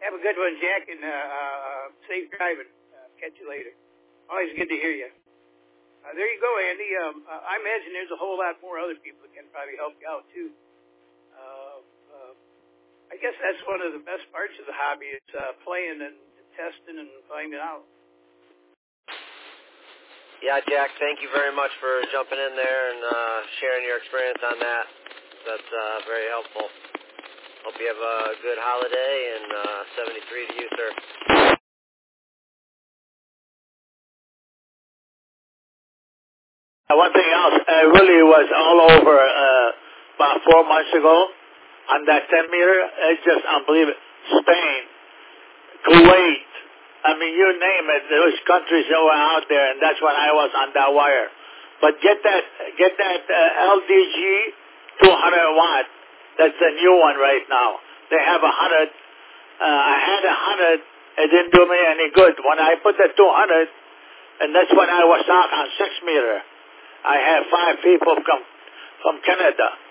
Have a good one, Jack, and safe driving. Catch you later. Always good to hear you. There you go, Andy. I imagine there's a whole lot more other people that can probably help you out, too. I guess that's one of the best parts of the hobby is playing and testing and finding out. Yeah, Jack, thank you very much for jumping in there and sharing your experience on that. That's very helpful. Hope you have a good holiday, and 73 to you, sir. One thing else, I really was all over about 4 months ago on that 10 meter. It's just unbelievable. Spain, Kuwait, I mean, you name it. Those countries that were out there, and that's when I was on that wire. But get that LDG 200 watt. That's the new one right now. They have 100. I had 100. It didn't do me any good. When I put the 200, and that's when I was stuck on 6 meter. I had 5 people from Canada.